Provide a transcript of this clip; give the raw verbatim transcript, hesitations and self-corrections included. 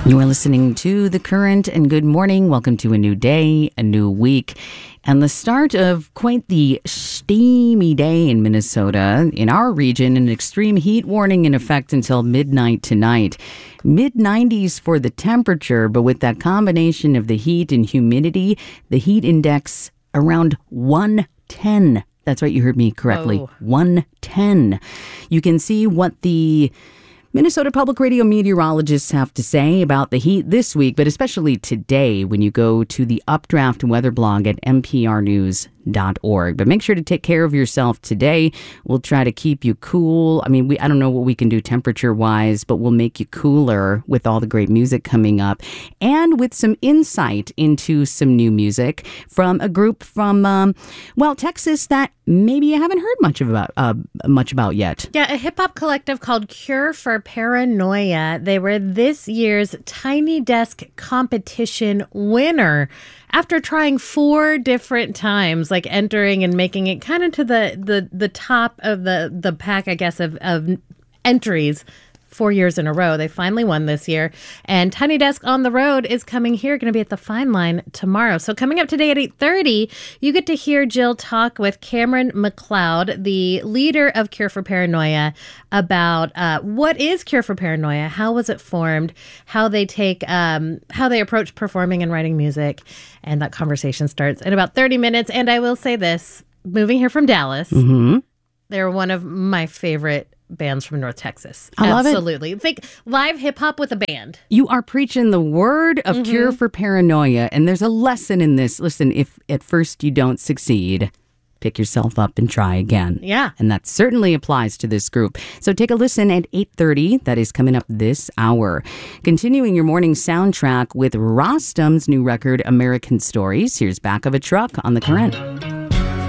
You are listening to The Current, and good morning. Welcome to a new day, a new week, and the start of quite the steamy day in Minnesota. In our region, an extreme heat warning in effect until midnight tonight. mid nineties for the temperature, but with that combination of the heat and humidity, the heat index around one ten. That's right, you heard me correctly. Oh. one ten. You can see what the Minnesota Public Radio meteorologists have to say about the heat this week, but especially today when you go to the Updraft weather blog at n p r news dot org. But make sure to take care of yourself today. We'll try to keep you cool. I mean, we I don't know what we can do temperature-wise, but we'll make you cooler with all the great music coming up and with some insight into some new music from a group from, um, well, Texas that maybe you haven't heard much about, uh, much about yet. Yeah, a hip-hop collective called Cure for Paranoia. They were this year's Tiny Desk competition winner after trying four different times, like entering and making it kind of to the, the, the top of the, the pack, I guess, of, of entries. Four years in a row. They finally won this year. And Tiny Desk on the Road is coming here, going to be at the Fine Line tomorrow. So coming up today at eight thirty, you get to hear Jill talk with Cameron McLeod, the leader of Cure for Paranoia, about uh, what is Cure for Paranoia, how was it formed, how they take, um, how they approach performing and writing music. And that conversation starts in about thirty minutes. And I will say this, moving here from Dallas, Mm-hmm. they're one of my favorite bands from North Texas. I love it. Absolutely. Think live hip hop with a band. You are preaching the word of Mm-hmm. Cure for Paranoia, and there's a lesson in this. Listen, if at first you don't succeed, pick yourself up and try again. Yeah. And that certainly applies to this group. So take a listen at eight thirty. That is coming up this hour. Continuing your morning soundtrack with Rostam's new record, American Stories. Here's Back of a Truck on The Current.